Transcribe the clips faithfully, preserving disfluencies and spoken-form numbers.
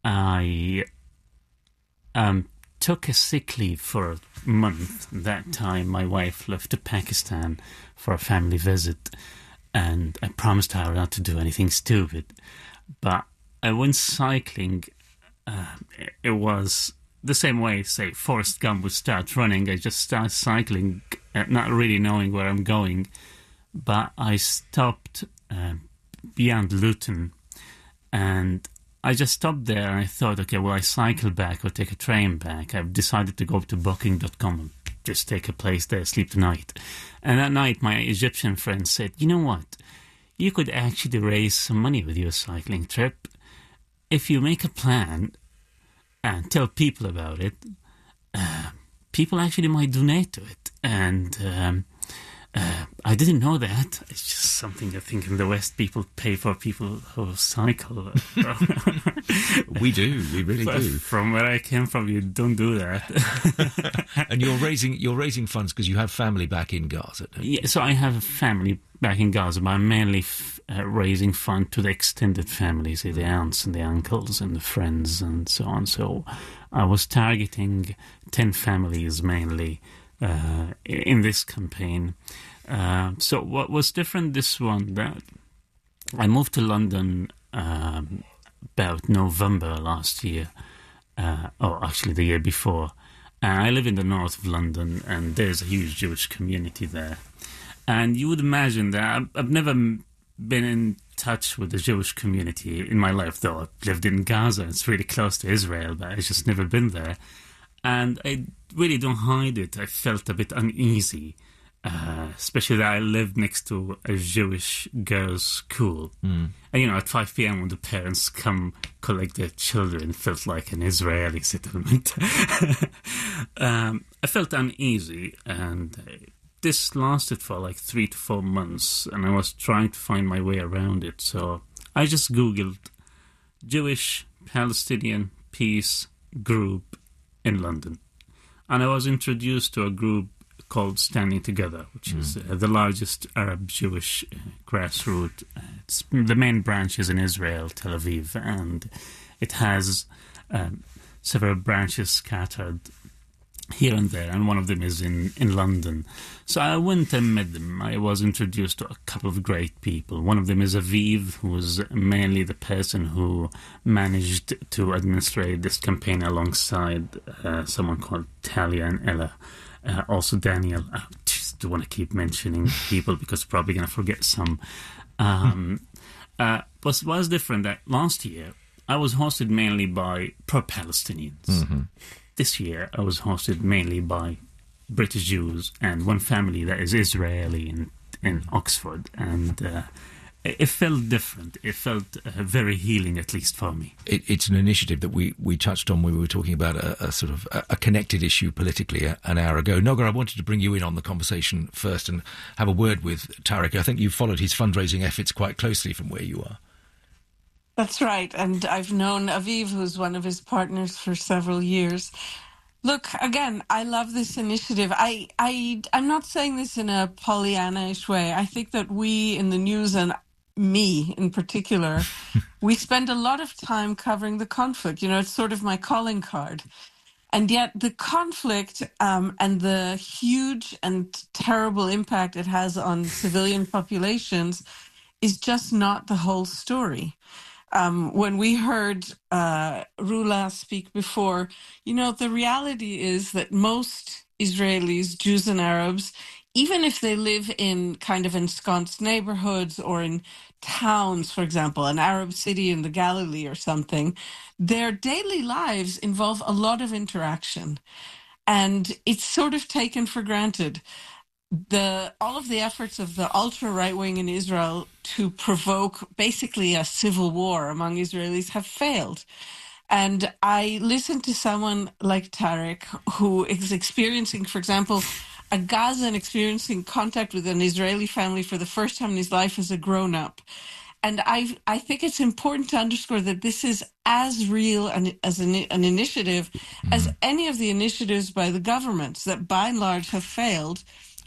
I um, took a sick leave for a month. That time, my wife left to Pakistan for a family visit, and I promised her not to do anything stupid. But I went cycling. Uh, it was the same way, say, Forrest Gump would start running. I just started cycling, uh, not really knowing where I'm going. But I stopped uh, beyond Luton, and I just stopped there, and I thought, okay, will I cycle back or take a train back? I've decided to go up to booking dot com and just take a place there, sleep the night. And that night, my Egyptian friend said, you know what? You could actually raise some money with your cycling trip. If you make a plan and tell people about it, uh, people actually might donate to it. And um, uh, I didn't know that. It's just something I think in the West people pay for people who cycle. We do, we really But do. from where I came from, you don't do that. And you're raising you're raising funds because you have family back in Gaza, don't you? Yeah, so I have a family back in Gaza, but I'm mainly f- uh, raising fund to the extended families, the aunts and the uncles and the friends and so on. So I was targeting ten families mainly uh, in this campaign. Uh, so what was different this one, that I moved to London um, about November last year, uh, or actually the year before. And I live in the north of London, and there's a huge Jewish community there. And you would imagine that I've, I've never been in touch with the Jewish community in my life, though I've lived in Gaza. It's really close to Israel, but I've just never been there. And I really don't hide it. I felt a bit uneasy, uh, especially that I lived next to a Jewish girls' school. Mm. And, you know, at five p.m. when the parents come collect their children, it felt like an Israeli settlement. um, I felt uneasy, and uh, this lasted for like three to four months, and I was trying to find my way around it. So I just Googled Jewish Palestinian peace group in London. And I was introduced to a group called Standing Together, which mm. is uh, the largest Arab Jewish uh, grassroots. Uh, it's, the main branch is in Israel, Tel Aviv, and it has um, several branches scattered here and there, and one of them is in, in London. So I went and met them. I was introduced to a couple of great people. One of them is Aviv, who was mainly the person who managed to administrate this campaign alongside uh, someone called Talia and Ella. Uh, also Daniel. I just don't want to keep mentioning people because I'm probably going to forget some. Um, uh, but what was different that last year I was hosted mainly by pro-Palestinians. Mm-hmm. This year, I was hosted mainly by British Jews and one family that is Israeli in, in Oxford. And uh, it, it felt different. It felt uh, very healing, at least for me. It, it's an initiative that we, we touched on when we were talking about a, a sort of a, a connected issue politically a, an hour ago. Noga, I wanted to bring you in on the conversation first and have a word with Tarek. I think you've followed his fundraising efforts quite closely from where you are. That's right. And I've known Aviv, who's one of his partners, for several years. Look, again, I love this initiative. I, I, I'm not saying this in a Pollyanna-ish way. I think that we in the news, and me in particular, we spend a lot of time covering the conflict. You know, it's sort of my calling card. And yet the conflict um, and the huge and terrible impact it has on civilian populations is just not the whole story. Um, when we heard uh, Rula speak before, you know, the reality is that most Israelis, Jews and Arabs, even if they live in kind of ensconced neighborhoods or in towns, for example, an Arab city in the Galilee or something, their daily lives involve a lot of interaction. And it's sort of taken for granted. The all of the efforts of the ultra-right wing in Israel to provoke basically a civil war among Israelis have failed. And I listened to someone like Tarek, who is experiencing, for example, a Gazan experiencing contact with an Israeli family for the first time in his life as a grown-up. And I I think it's important to underscore that this is as real an, as an, an initiative mm-hmm. as any of the initiatives by the governments that by and large have failed.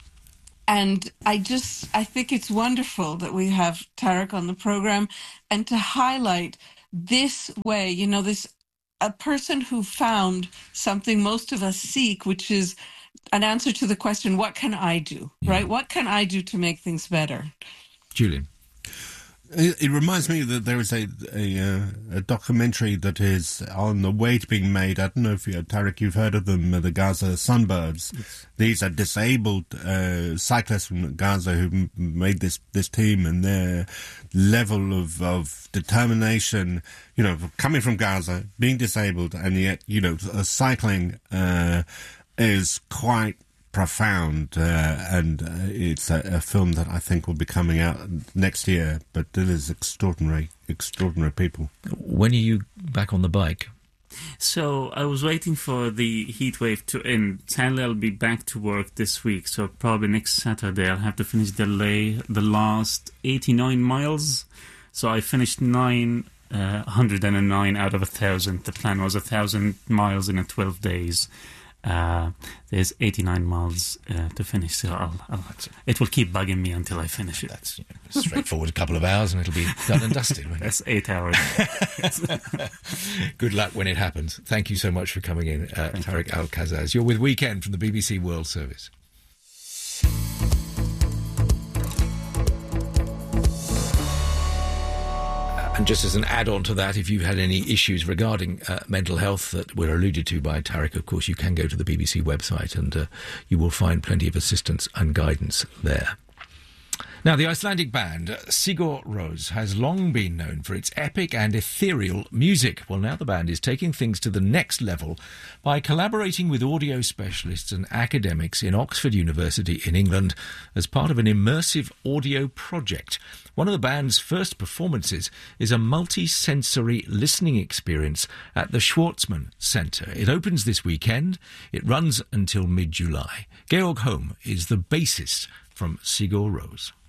And I just, I think it's wonderful that we have Tarek on the program and to highlight this way, you know, this a person who found something most of us seek, which is an answer to the question, what can I do, yeah. right? What can I do to make things better? Julian. It, it reminds me that there is a a, uh, a documentary that is on the way to being made. I don't know if, you, Tarek, you've heard of them, uh, the Gaza Sunbirds. Yes. These are disabled uh, cyclists from Gaza who made this, this team, and their level of, of determination, you know, coming from Gaza, being disabled, and yet, you know, uh, cycling uh, is quite profound, uh, and uh, it's a, a film that I think will be coming out next year, but it is extraordinary, extraordinary people. When are you back on the bike? So I was waiting for the heat wave to end. Sadly, I'll be back to work this week, so probably next Saturday I'll have to finish the, lay, the last eighty-nine miles. So I finished nine, uh, one hundred nine out of a thousand. The plan was a thousand miles in a twelve days. Uh, there's eighty-nine miles uh, to finish, so I'll, I'll, it will keep bugging me until I finish it. That's you know, straightforward, a couple of hours and it'll be done and dusted. That's eight hours. Good luck when it happens. Thank you so much for coming in, uh, Tarek Al-Kazzaz. You're with Weekend from the B B C World Service. And just as an add-on to that, if you've had any issues regarding uh, mental health that were alluded to by Tarek, of course, you can go to the B B C website and uh, you will find plenty of assistance and guidance there. Now, the Icelandic band Sigur Rós has long been known for its epic and ethereal music. Well, now the band is taking things to the next level by collaborating with audio specialists and academics in Oxford University in England as part of an immersive audio project. One of the band's first performances is a multi-sensory listening experience at the Schwartzman Centre. It opens this weekend. It runs until mid-July. Georg Holm is the bassist from Sigur Rós.